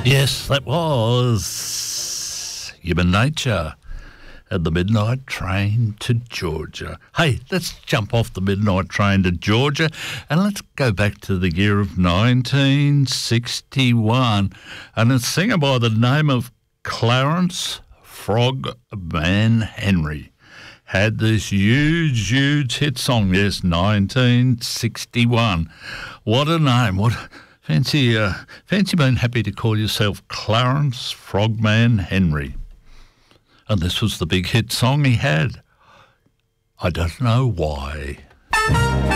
Yes, that was Human Nature and the Midnight Train to Georgia. Hey, let's jump off the midnight train to Georgia and let's go back to the year of 1961. And a singer by the name of Clarence Frogman Henry had this huge hit song. Yes, 1961. What a name. Fancy being happy to call yourself Clarence Frogman Henry. And this was the big hit song he had. I don't know why.